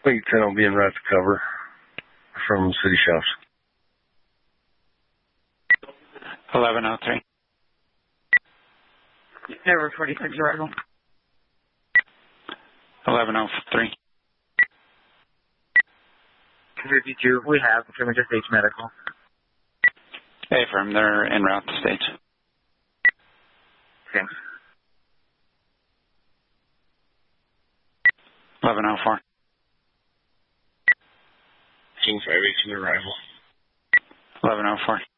Fleet 10 will be en route to cover from City Shops. 1103. Never 46 arrival. 1103. 52, we have. Can we just H medical? Affirm, they're en route to stage. Thanks. 1104. King 518 arrival. 1104.